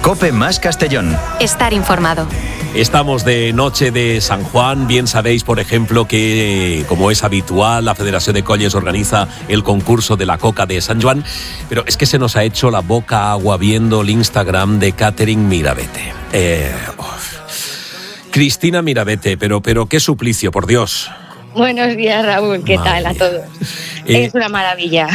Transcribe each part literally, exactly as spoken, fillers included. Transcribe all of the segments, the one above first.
COPE más Castellón. Estar informado. Estamos de noche de San Juan. Bien sabéis, por ejemplo, que, como es habitual, la Federación de Colles organiza el concurso de la coca de San Juan. Pero es que se nos ha hecho la boca agua viendo el Instagram de Catherine Mirabete. Eh, oh. Cristina Mirabete, pero, pero qué suplicio, por Dios. Buenos días, Raúl. ¿Qué Madre tal a mía. todos? Eh, es una maravilla.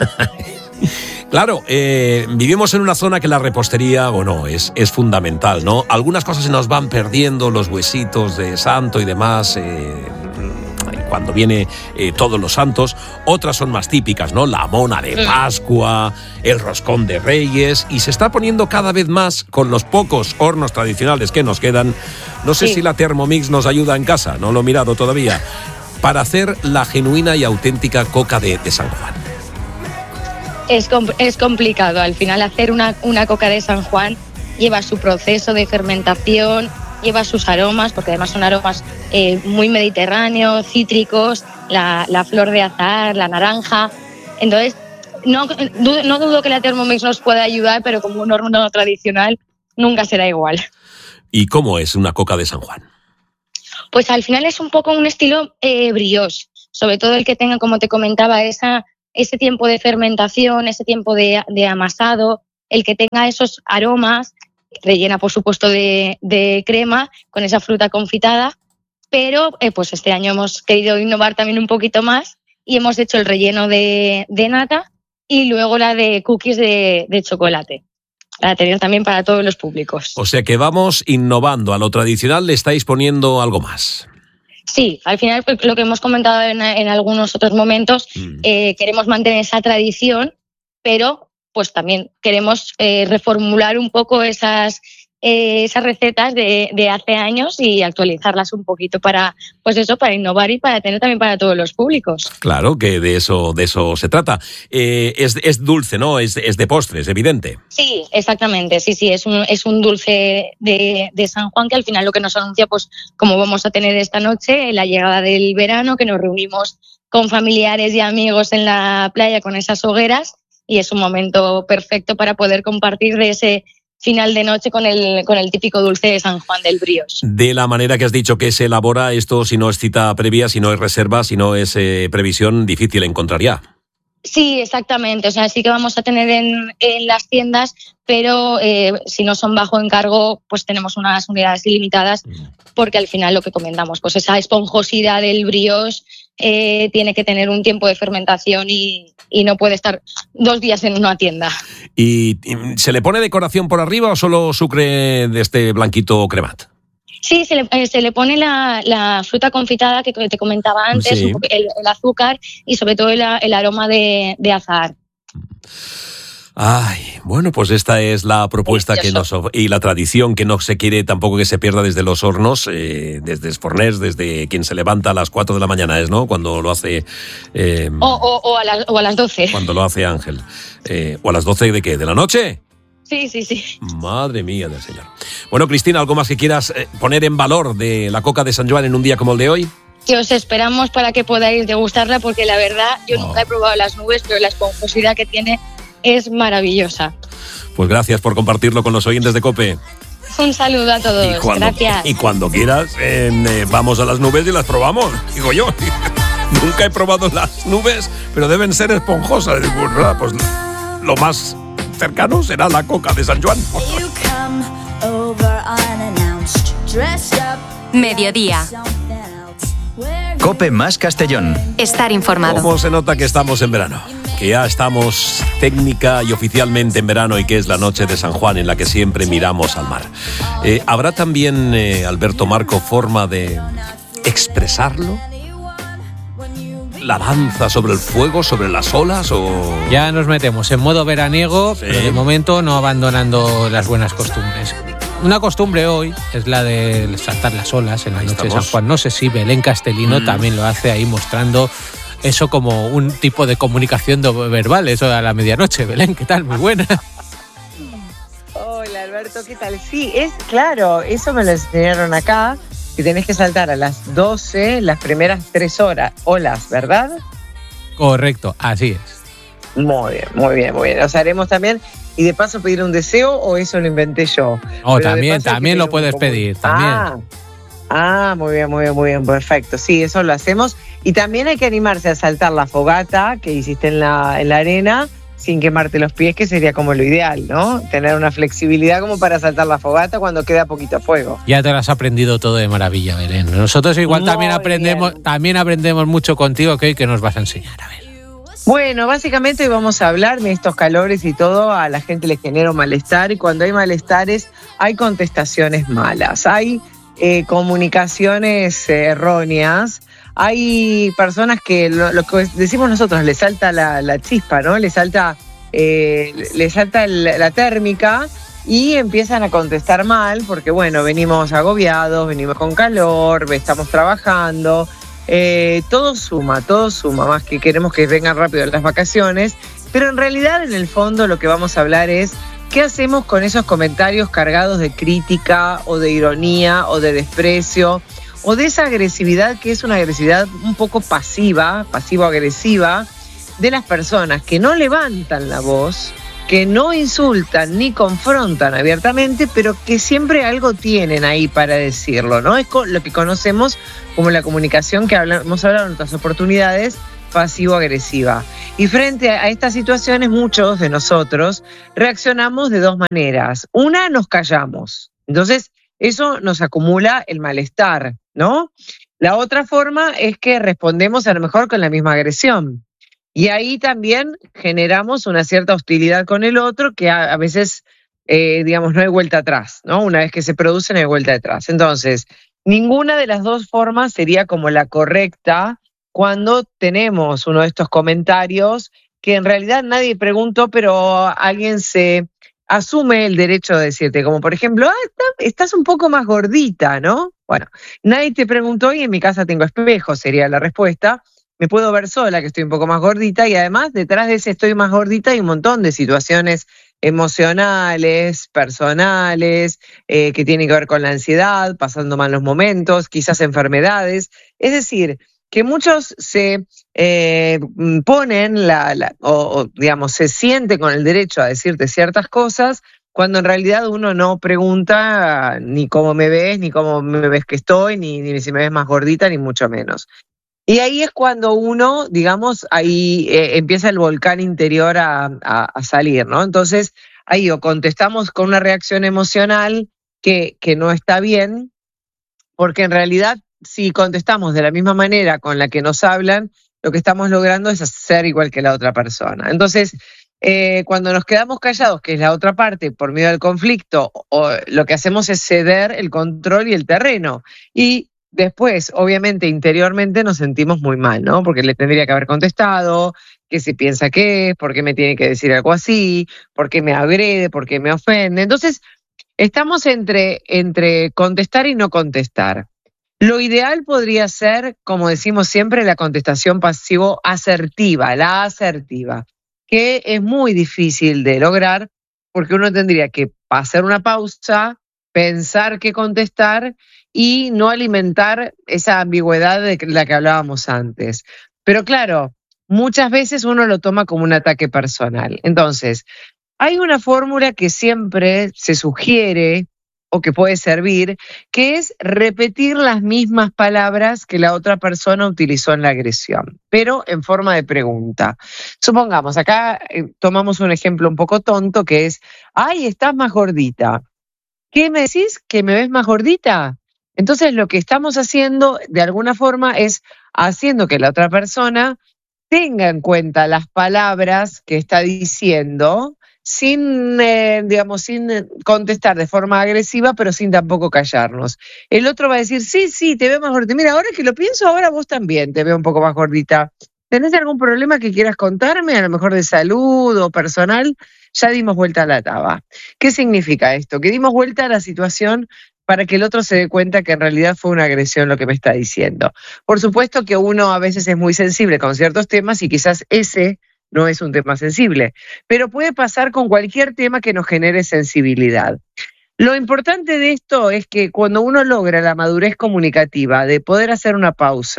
Claro, eh, vivimos en una zona que la repostería, bueno, es, es fundamental, ¿no? Algunas cosas se nos van perdiendo, los huesitos de santo y demás, eh, cuando viene eh, todos los santos. Otras son más típicas, ¿no? La mona de Pascua, el roscón de Reyes, y se está poniendo cada vez más con los pocos hornos tradicionales que nos quedan. No sé Sí. si la Thermomix nos ayuda en casa, no lo he mirado todavía, para hacer la genuina y auténtica coca de, de San Juan. Es, com- es complicado. Al final, hacer una, una coca de San Juan lleva su proceso de fermentación, lleva sus aromas, porque además son aromas eh, muy mediterráneos, cítricos, la, la flor de azahar, la naranja. Entonces, no, du- no dudo que la Thermomix nos pueda ayudar, pero como un horno tradicional nunca será igual. ¿Y cómo es una coca de San Juan? Pues al final es un poco un estilo eh, brioche, sobre todo el que tenga, como te comentaba, esa, ese tiempo de fermentación, ese tiempo de, de amasado, el que tenga esos aromas, rellena por supuesto de, de crema con esa fruta confitada, pero eh, pues este año hemos querido innovar también un poquito más y hemos hecho el relleno de, de nata y luego la de cookies de, de chocolate, para tener también para todos los públicos. O sea que vamos innovando. A lo tradicional le estáis poniendo algo más. Sí, al final pues, lo que hemos comentado en, en algunos otros momentos, Mm. eh, queremos mantener esa tradición, pero pues también queremos eh, reformular un poco esas, eh, esas recetas de, de hace años y actualizarlas un poquito para, pues eso, para innovar y para tener también para todos los públicos. Claro que de eso, de eso se trata. Eh, es, es dulce, ¿no? Es, es de postres, evidente. Sí, exactamente, sí, sí, es un, es un dulce de, de San Juan que al final lo que nos anuncia, pues como vamos a tener esta noche, la llegada del verano, que nos reunimos con familiares y amigos en la playa con esas hogueras y es un momento perfecto para poder compartir de ese final de noche con el, con el típico dulce de San Juan del brioche. De la manera que has dicho que se elabora esto, si no es cita previa, si no es reserva, si no es eh, previsión, difícil encontrar ya. Sí, exactamente. O sea, sí que vamos a tener en, en las tiendas, pero eh, si no son bajo encargo, pues tenemos unas unidades ilimitadas, porque al final lo que comentamos, pues esa esponjosidad del brioche eh, tiene que tener un tiempo de fermentación y, y no puede estar dos días en una tienda. ¿Y, y se le pone decoración por arriba o solo sucre de este blanquito cremat? Sí, se le, eh, se le pone la, la fruta confitada que te comentaba antes, Sí. un poco el, el azúcar y sobre todo el, el aroma de, de azahar. Ay, bueno, pues esta es la propuesta que nos of- y la tradición que no se quiere tampoco que se pierda desde los hornos, eh, desde Forners, desde quien se levanta a las cuatro de la mañana, es, ¿no? Cuando lo hace eh, O, o, o, a las, o a las doce. cuando lo hace Ángel. Eh, ¿O a las doce de qué? ¿De la noche? Sí, sí, sí. Madre mía del Señor. Bueno, Cristina, ¿algo más que quieras eh, poner en valor de la coca de San Juan en un día como el de hoy? Que os esperamos para que podáis degustarla, porque la verdad, yo Oh. nunca he probado las nubes, pero la esponjosidad que tiene es maravillosa. Pues gracias por compartirlo con los oyentes de COPE. Un saludo a todos. Y cuando, Gracias. y cuando quieras, en, eh, vamos a las nubes y las probamos, digo yo. Nunca he probado las nubes, pero deben ser esponjosas. Digo, pues, nada, pues lo más cercano será la coca de San Juan. Mediodía. COPE más Castellón. Estar informado. ¿Cómo se nota que estamos en verano? Que ya estamos técnica y oficialmente en verano y que es la noche de San Juan en la que siempre miramos al mar. Eh, ¿Habrá también, eh, Alberto Marco, forma de expresarlo? ¿La danza sobre el fuego, sobre las olas o...? Ya nos metemos en modo veraniego, Sí. pero de momento no abandonando las buenas costumbres. Una costumbre hoy es la de saltar las olas en la Ahí noche de estamos. San Juan. No sé si Belén Castellino Mm. también lo hace ahí mostrando eso como un tipo de comunicación do- verbal, eso a la medianoche. Belén, ¿qué tal? Muy buena. Hola Alberto, ¿qué tal? Sí, es claro, eso me lo enseñaron acá, que tenés que saltar a las doce, las primeras tres horas, olas, ¿verdad? Correcto, así es. Muy bien, muy bien, muy bien. O sea, haremos también, y de paso pedir un deseo, o eso lo inventé yo. Oh, Pero de también, paso hay que también lo un puedes común- pedir, también. Ah, ah, muy bien, muy bien, muy bien, perfecto. Sí, eso lo hacemos. Y también hay que animarse a saltar la fogata que hiciste en la, en la arena sin quemarte los pies, que sería como lo ideal, ¿no? Tener una flexibilidad como para saltar la fogata cuando queda poquito fuego. Ya te lo has aprendido todo de maravilla, Belén. Nosotros igual Muy también aprendemos, bien. también aprendemos mucho contigo, que hoy que nos vas a enseñar. A ver. Bueno, básicamente hoy vamos a hablar de estos calores y todo, a la gente le genera un malestar, y cuando hay malestares hay contestaciones malas, hay eh, comunicaciones eh, erróneas, hay personas que lo, lo que decimos nosotros, le salta la, la chispa, ¿no? Le salta, eh, le salta el- la térmica y empiezan a contestar mal porque, bueno, venimos agobiados, venimos con calor, estamos trabajando. Eh, todo suma, todo suma, más que queremos que vengan rápido las vacaciones, pero en realidad en el fondo lo que vamos a hablar es qué hacemos con esos comentarios cargados de crítica o de ironía o de desprecio o de esa agresividad que es una agresividad un poco pasiva, pasivo-agresiva, de las personas que no levantan la voz, que no insultan ni confrontan abiertamente, pero que siempre algo tienen ahí para decirlo, ¿no? Es lo que conocemos como la comunicación que habla, hemos hablado en otras oportunidades, pasivo-agresiva. Y frente a estas situaciones, muchos de nosotros reaccionamos de dos maneras. Una, nos callamos. Entonces, eso nos acumula el malestar, ¿no? La otra forma es que respondemos a lo mejor con la misma agresión. Y ahí también generamos una cierta hostilidad con el otro que a, a veces, eh, digamos, no hay vuelta atrás, ¿no? Una vez que se produce, no hay vuelta atrás. Entonces, ninguna de las dos formas sería como la correcta cuando tenemos uno de estos comentarios que en realidad nadie preguntó, pero alguien se asume el derecho de decirte, como por ejemplo, ah, está- estás un poco más gordita, ¿no? Bueno, nadie te preguntó y en mi casa tengo espejo, sería la respuesta. Me puedo ver sola que estoy un poco más gordita, y además detrás de ese estoy más gordita hay un montón de situaciones emocionales, personales, eh, que tienen que ver con la ansiedad, pasando malos momentos, quizás enfermedades. Es decir, que muchos se eh, ponen la, la o, o, digamos, se sienten con el derecho a decirte ciertas cosas cuando en realidad uno no pregunta ni cómo me ves, ni cómo me ves que estoy, ni, ni si me ves más gordita, ni mucho menos. Y ahí es cuando uno, digamos, ahí eh, empieza el volcán interior a, a, a salir, ¿no? Entonces, ahí o contestamos con una reacción emocional que, que no está bien, porque en realidad si contestamos de la misma manera con la que nos hablan, lo que estamos logrando es ser igual que la otra persona. Entonces, eh, cuando nos quedamos callados, que es la otra parte, por medio del conflicto, o, lo que hacemos es ceder el control y el terreno. Y después, obviamente, interiormente nos sentimos muy mal, ¿no? Porque le tendría que haber contestado, qué se piensa que es, por qué me tiene que decir algo así, por qué me agrede, por qué me ofende. Entonces, estamos entre, entre contestar y no contestar. Lo ideal podría ser, como decimos siempre, la contestación pasivo-asertiva, la asertiva, que es muy difícil de lograr porque uno tendría que hacer una pausa, pensar qué contestar y no alimentar esa ambigüedad de la que hablábamos antes. Pero claro, muchas veces uno lo toma como un ataque personal. Entonces, hay una fórmula que siempre se sugiere o que puede servir, que es repetir las mismas palabras que la otra persona utilizó en la agresión, pero en forma de pregunta. Supongamos, acá eh, tomamos un ejemplo un poco tonto que es, ay, estás más gordita. ¿Qué me decís? ¿Que me ves más gordita? Entonces lo que estamos haciendo de alguna forma es haciendo que la otra persona tenga en cuenta las palabras que está diciendo sin, eh, digamos, sin contestar de forma agresiva, pero sin tampoco callarnos. El otro va a decir, sí, sí, te veo más gordita. Mira, ahora que lo pienso, ahora vos también te veo un poco más gordita. ¿Tenés algún problema que quieras contarme? A lo mejor de salud o personal. Ya dimos vuelta a la taba. ¿Qué significa esto? Que dimos vuelta a la situación para que el otro se dé cuenta que en realidad fue una agresión lo que me está diciendo. Por supuesto que uno a veces es muy sensible con ciertos temas y quizás ese no es un tema sensible, pero puede pasar con cualquier tema que nos genere sensibilidad. Lo importante de esto es que cuando uno logra la madurez comunicativa de poder hacer una pausa,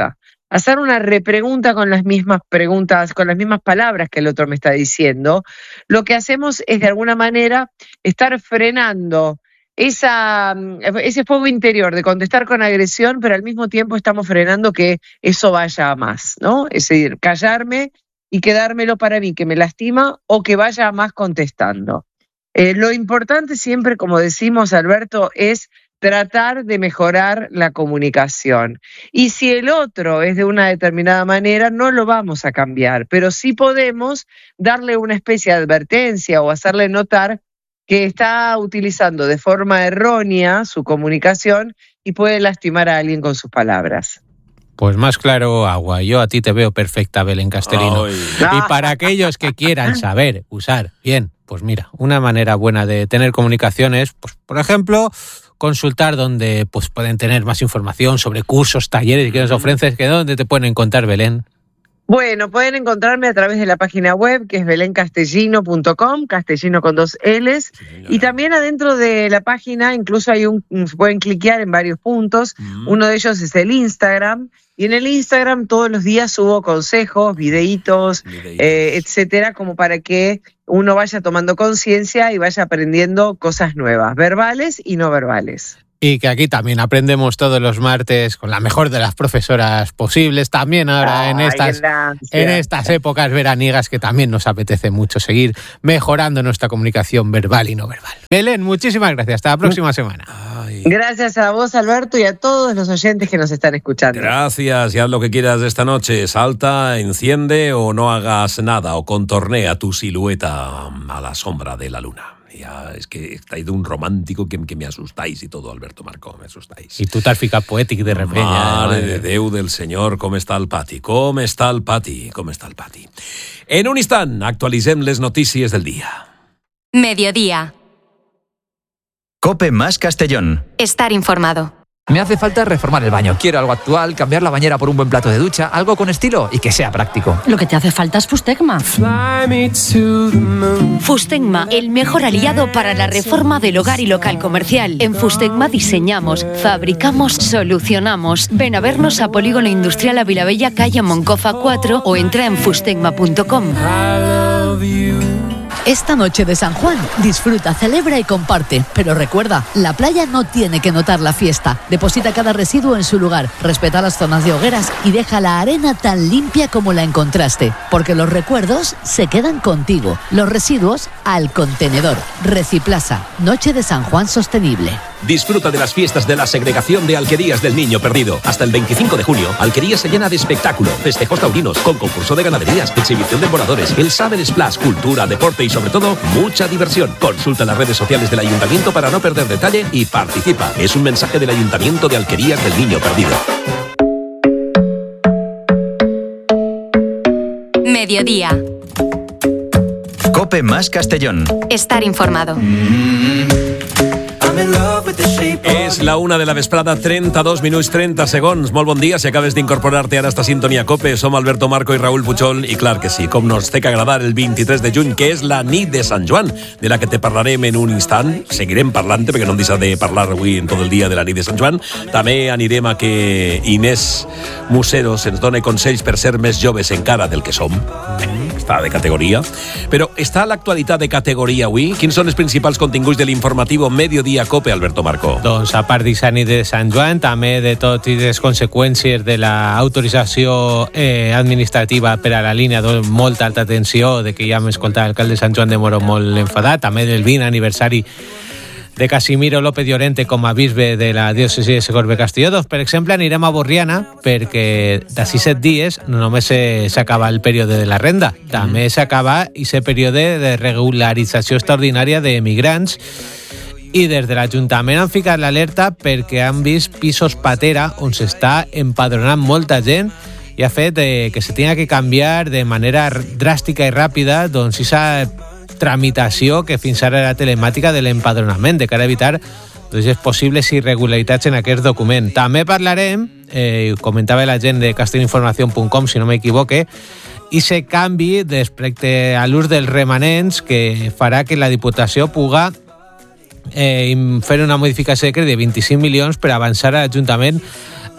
hacer una repregunta con las mismas preguntas, con las mismas palabras que el otro me está diciendo, lo que hacemos es de alguna manera estar frenando esa, ese fuego interior de contestar con agresión, pero al mismo tiempo estamos frenando que eso vaya a más, ¿no? Es decir, callarme y quedármelo para mí, que me lastima, o que vaya a más contestando. Eh, lo importante siempre, como decimos, Alberto, es tratar de mejorar la comunicación. Y si el otro es de una determinada manera, no lo vamos a cambiar, pero sí podemos darle una especie de advertencia o hacerle notar que está utilizando de forma errónea su comunicación y puede lastimar a alguien con sus palabras. Pues más claro agua. Yo a ti te veo perfecta, Belén Castellino. Ay. Y para aquellos que quieran saber usar bien, pues mira, una manera buena de tener comunicaciones, pues por ejemplo, consultar donde pues pueden tener más información sobre cursos, talleres que nos ofreces, que dónde te pueden encontrar, Belén. Bueno, pueden encontrarme a través de la página web, que es belén castellino punto com, castellino con dos L's, y también adentro de la página incluso hay un, pueden cliquear en varios puntos, mm. uno de ellos es el Instagram, y en el Instagram todos los días subo consejos, videitos, videitos. Eh, etcétera, como para que uno vaya tomando conciencia y vaya aprendiendo cosas nuevas, verbales y no verbales. Y que aquí también aprendemos todos los martes con la mejor de las profesoras posibles, también ahora Ay, en estas en estas épocas veraniegas que también nos apetece mucho seguir mejorando nuestra comunicación verbal y no verbal. Belén, muchísimas gracias, hasta la próxima semana. Ay. Gracias a vos, Alberto, y a todos los oyentes que nos están escuchando. Gracias, y haz lo que quieras esta noche, salta, enciende o no hagas nada, o contornea tu silueta a la sombra de la luna. Ya, es que estáis de un romántico que, que me asustáis y todo, Alberto Marco, me asustáis. Y tú tal fica poètic de repente. Mare de Déu del Senyor, com està el pati, com està el pati, com està el pati. En un instant actualitzem les notícies del dia. Mediodía. COPE más Castellón. Estar informado. Me hace falta reformar el baño. Quiero algo actual, cambiar la bañera por un buen plato de ducha, algo con estilo y que sea práctico. Lo que te hace falta es Fustegma. Fustegma, el mejor aliado para la reforma del hogar y local comercial. En Fustegma diseñamos, fabricamos, solucionamos. Ven a vernos a Polígono Industrial Avilabella, calle Moncofa cuatro, o entra en fustegma punto com. Esta noche de San Juan, disfruta, celebra y comparte. Pero recuerda, la playa no tiene que notar la fiesta. Deposita cada residuo en su lugar, respeta las zonas de hogueras y deja la arena tan limpia como la encontraste. Porque los recuerdos se quedan contigo. Los residuos al contenedor. Reciplasa, Noche de San Juan Sostenible. Disfruta de las fiestas de la segregación de Alquerías del Niño Perdido. Hasta el veinticinco de junio, Alquerías se llena de espectáculo, festejos taurinos, con concurso de ganaderías, exhibición de voladores, el Saber Splash, cultura, deporte y sobre todo, mucha diversión. Consulta las redes sociales del Ayuntamiento para no perder detalle y participa. Es un mensaje del Ayuntamiento de Alquerías del Niño Perdido. Mediodía. COPE más Castellón. Estar informado. És la una de la vesprada, trenta-dos minuts, trenta segons. Molt bon dia, si acabes d'incorporar-te ara a esta sintonia COPE. Som Alberto Marco i Raúl Puchol, i clar que sí, com nos té que agradar el vint-i-tres de juny, que és la nit de Sant Joan, de la que te parlarem en un instant. Seguirem parlant-te, perquè no em deixa de parlar avui en tot el dia de la nit de Sant Joan. També anirem a que Inés Museros ens doni consells per ser més joves encara del que som. Està de categoria. Però està l'actualitat de categoria avui? Quins són els principals continguts de l'informatiu Mediodía COPE, Alberto Marco? Doncs a part d'Issa nit de Sant Joan, també de tot i les conseqüències de l'autorització eh, administrativa per a la línia, doncs molta alta tensió, de que ja hem escoltat l'alcalde de Sant Joan de Moró molt enfadat, també del vint aniversari de Casimiro López Llorente com a bisbe de la diòcesi de Segorbe-Castelló. Doncs, per exemple, anirem a Borriana, perquè d'ací set dies no només s'acaba el període de la renda, també s'acaba aquest període de regularització extraordinària d'emigrants, i des de l'Ajuntament han ficat l'alerta perquè han vist pisos patera on s'està empadronant molta gent i ha fet eh, que se tenga que canviar de manera dràstica i ràpida doncs aquesta tramitació que fins ara era telemàtica de l'empadronament, de cara a evitar doncs, les possibles irregularitats en aquest document. També parlarem, eh, comentava la gent de castellinformación punt com, si no m'equivoque, i se canvi respecte a l'ús dels remanents que farà que la Diputació puga Eh, fer una modificació de decret de vint-i-cinc milions per avançar a l'Ajuntament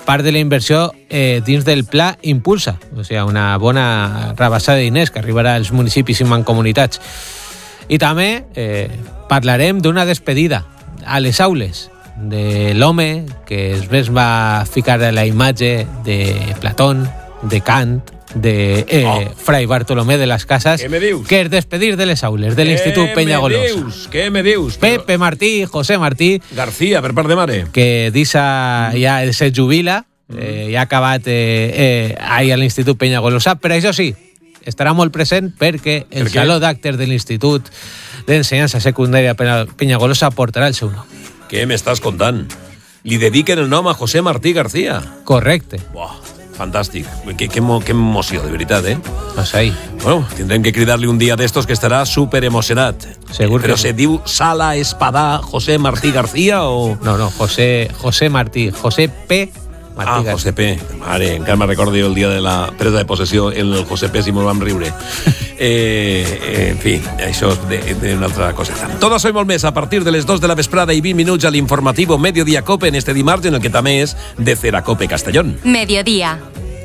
part de la inversió eh, dins del Pla Impulsa, o sigui, una bona rabassada de diners que arribarà als municipis i mancomunitats. I també eh, parlarem d'una despedida a les aules de l'home que es va ficar a la imatge de Platón, de Kant, de eh, oh. Fray Bartolomé de las Casas, que es despedir de les aules de l'Institut Penyagolosa. Què me dius? Pepe Però... Martí, José Martí García, per part de mare, que d'issa ja se jubila, eh, ja ha acabat eh, eh, ahir a l'Institut Penyagolosa, però això sí, estarà molt present perquè el per saló d'actes de l'Institut d'Ensenyança Secundària Penyagolosa portarà el seu nom. Què m'estàs contant? Li dediquen el nom a José Martí García. Correcte. Buah, fantàstic. Qué, qué, qué emoció, de veritat, eh? No sé. Bueno, tindrem que cridar-li un dia d'estos que estarà súper emocionat. Segur Però que se sí. diu Sala Espadà José Martí García o...? No, no, José, José Martí. José P. Martí ah, García. José P. Mare, encara me recordo el dia de la presa de possessió, el José P, si m'ho vam riure. eh, en fi, això és d'una altra coseta. Tot això i molt més a partir de les dos de la vesprada i vint minuts a l'informativo Mediodía Cope en este dimarts, en el que també és de Cera Cope Castellón. Mediodía.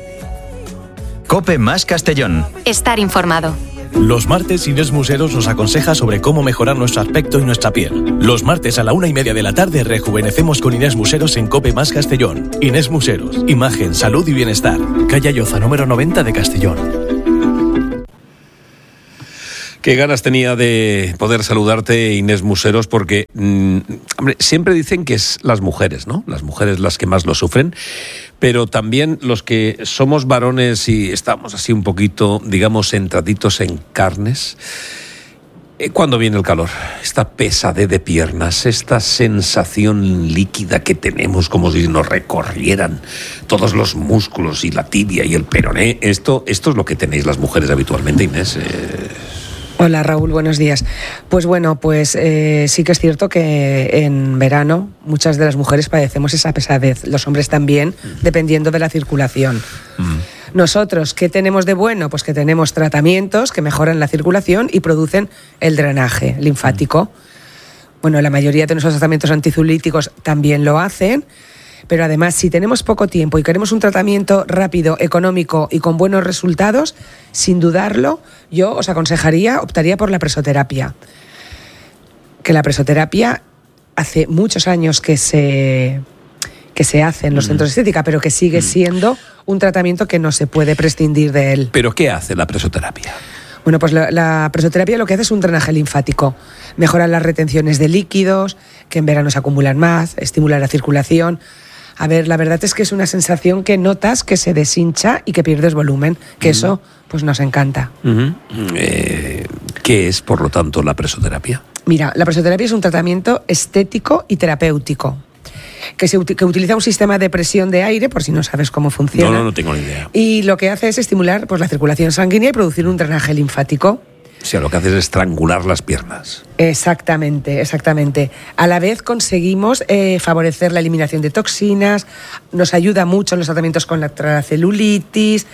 Cope más Castellón. Estar informado. Los martes Inés Museros nos aconseja sobre cómo mejorar nuestro aspecto y nuestra piel. Los martes a la una y media de la tarde rejuvenecemos con Inés Museros en Cope más Castellón. Inés Museros, imagen, salud y bienestar. Calle Lloza, número noventa de Castellón. Qué ganas tenía de poder saludarte, Inés Museros, porque mmm, hombre, siempre dicen que es las mujeres, ¿no? Las mujeres las que más lo sufren, pero también los que somos varones y estamos así un poquito, digamos, entraditos en carnes. ¿Cuándo viene el calor? Esta pesadez de piernas, esta sensación líquida que tenemos como si nos recorrieran todos los músculos y la tibia y el peroné. Esto, esto es lo que tenéis las mujeres habitualmente, Inés. Eh... Hola Raúl, buenos días. Pues bueno, pues eh, sí que es cierto que en verano muchas de las mujeres padecemos esa pesadez, los hombres también, mm. dependiendo de la circulación. Mm. Nosotros, ¿qué tenemos de bueno? Pues que tenemos tratamientos que mejoran la circulación y producen el drenaje linfático. Mm. Bueno, la mayoría de nuestros tratamientos anticelulíticos también lo hacen, pero además, si tenemos poco tiempo y queremos un tratamiento rápido, económico y con buenos resultados, sin dudarlo, yo os aconsejaría, optaría por la presoterapia. Que la presoterapia hace muchos años que se, que se hace en los mm. centros de estética, pero que sigue mm. siendo un tratamiento que no se puede prescindir de él. ¿Pero qué hace la presoterapia? Bueno, pues la, la presoterapia lo que hace es un drenaje linfático. Mejora las retenciones de líquidos, que en verano se acumulan más, estimula la circulación. A ver, la verdad es que es una sensación que notas que se deshincha y que pierdes volumen, que uh-huh. eso pues nos encanta. Uh-huh. Eh, ¿Qué es, por lo tanto, la presoterapia? Mira, la presoterapia es un tratamiento estético y terapéutico, que, se, que utiliza un sistema de presión de aire, por si no sabes cómo funciona. No, no, no tengo ni idea. Y lo que hace es estimular pues, la circulación sanguínea y producir un drenaje linfático. O sea, lo que hace es estrangular las piernas. Exactamente, exactamente. A la vez conseguimos eh, favorecer la eliminación de toxinas, nos ayuda mucho en los tratamientos con la celulitis.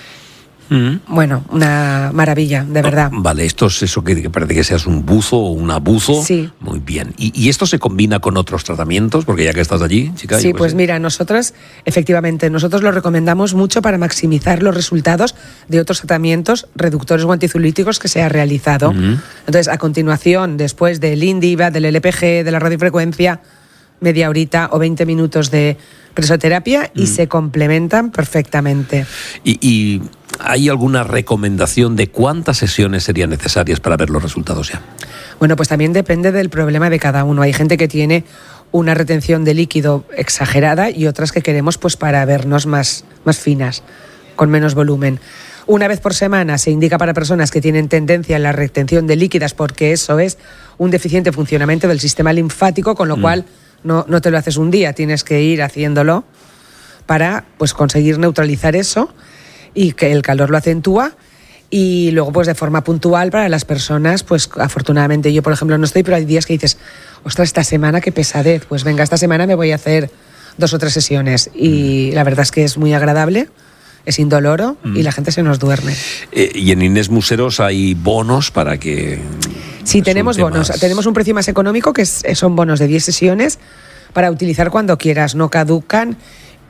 Mm. Bueno, una maravilla, de verdad. Oh, vale, esto es eso que, que parece que seas un buzo o una buzo. Sí. Muy bien. ¿Y, ¿Y esto se combina con otros tratamientos? Porque ya que estás allí, chica. Sí, pues, pues sí. mira, nosotros, efectivamente, nosotros lo recomendamos mucho para maximizar los resultados de otros tratamientos reductores o anticelulíticos que se ha realizado. Mm-hmm. Entonces, a continuación, después del Indiva, del L P G, de la radiofrecuencia, media horita o veinte minutos de presoterapia y mm. se complementan perfectamente. Y... y... ¿Hay alguna recomendación de cuántas sesiones serían necesarias para ver los resultados ya? Bueno, pues también depende del problema de cada uno. Hay gente que tiene una retención de líquido exagerada y otras que queremos pues para vernos más, más finas, con menos volumen. Una vez por semana se indica para personas que tienen tendencia en la retención de líquidas, porque eso es un deficiente funcionamiento del sistema linfático, con lo mm. cual no, no te lo haces un día, tienes que ir haciéndolo para pues conseguir neutralizar eso, y que el calor lo acentúa. Y luego pues de forma puntual para las personas, pues afortunadamente yo por ejemplo no estoy, pero hay días que dices, ostras, esta semana qué pesadez, pues venga, esta semana me voy a hacer dos o tres sesiones y la verdad es que es muy agradable, es indoloro mm. y la gente se nos duerme. Eh, y en Inés Museros hay bonos para que... Sí, tenemos bonos, más... tenemos un precio más económico que es, son bonos de diez sesiones para utilizar cuando quieras, no caducan.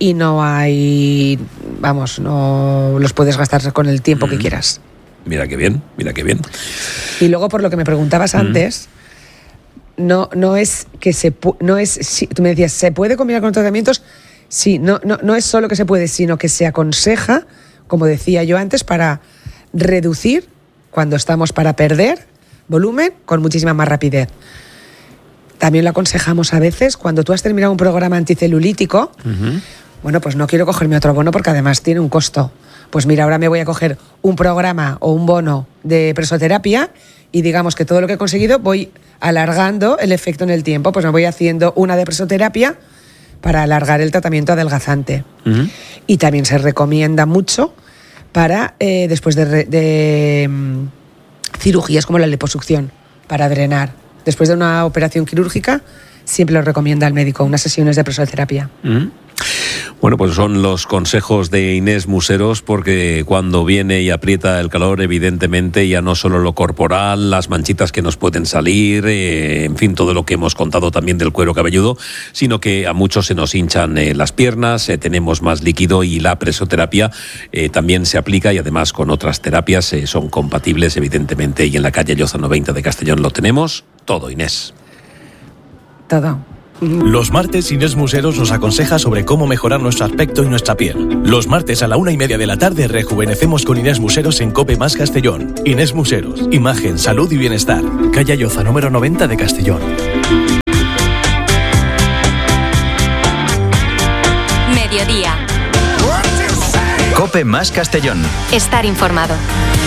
y no hay, vamos, no los puedes gastar con el tiempo mm. que quieras. Mira qué bien, mira qué bien. Y luego, por lo que me preguntabas mm. antes, no, no es que se no es si, tú me decías, ¿se puede combinar con tratamientos? Sí, no, no, no es solo que se puede, sino que se aconseja, como decía yo antes, para reducir cuando estamos para perder volumen con muchísima más rapidez. También lo aconsejamos a veces cuando tú has terminado un programa anticelulítico. Uh-huh. Bueno, pues no quiero cogerme otro bono porque además tiene un costo. Pues mira, ahora me voy a coger un programa o un bono de presoterapia y digamos que todo lo que he conseguido voy alargando el efecto en el tiempo. Pues me voy haciendo una de presoterapia para alargar el tratamiento adelgazante. Uh-huh. Y también se recomienda mucho para eh, después de, de, de um, cirugías como la liposucción, para drenar. Después de una operación quirúrgica, siempre lo recomienda el médico, unas sesiones de presoterapia. Mm. Bueno, pues son los consejos de Inés Museros, porque cuando viene y aprieta el calor, evidentemente, ya no solo lo corporal, las manchitas que nos pueden salir, eh, en fin, todo lo que hemos contado también del cuero cabelludo, sino que a muchos se nos hinchan eh, las piernas, eh, tenemos más líquido y la presoterapia eh, también se aplica y además con otras terapias eh, son compatibles, evidentemente, y en la calle Lozano veinte de Castellón lo tenemos todo, Inés. Todo. Los martes Inés Museros nos aconseja sobre cómo mejorar nuestro aspecto y nuestra piel. Los martes a la una y media de la tarde rejuvenecemos con Inés Museros en COPE más Castellón. Inés Museros, imagen, salud y bienestar. Calle Lloza número noventa de Castellón. Mediodía. COPE más Castellón. Estar informado.